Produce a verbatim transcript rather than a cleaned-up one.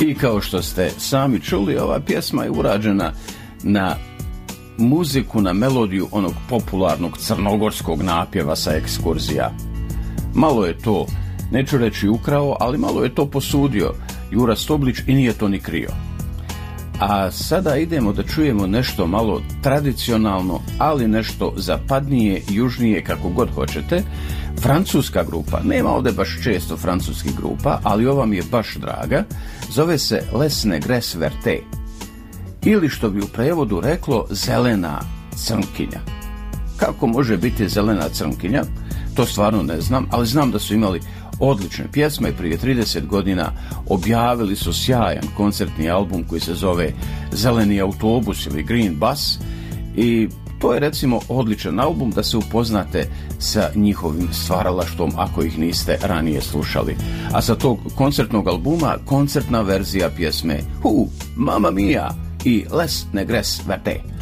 I kao što ste sami čuli, ova pjesma je urađena na muziku, na melodiju onog popularnog crnogorskog napjeva sa ekskurzija. Malo je to, neću reći ukrao, ali malo je to posudio Jura Stoblić i nije to ni krio. A sada idemo da čujemo nešto malo tradicionalno, ali nešto zapadnije, južnije, kako god hoćete. Francuska grupa, nema ovdje baš često francuskih grupa, ali ova mi je baš draga, zove se Les Negresses Vertes, ili što bi u prevodu reklo zelena crnkinja. Kako može biti zelena crnkinja? To stvarno ne znam, ali znam da su imali odlične pjesme i prije trideset godina objavili su sjajan koncertni album koji se zove Zeleni autobus ili Green Bus i to je recimo odličan album da se upoznate sa njihovim stvaralaštvom ako ih niste ranije slušali. A sa tog koncertnog albuma koncertna verzija pjesme Hu, Mamma Mia i Les Negresses Vertes.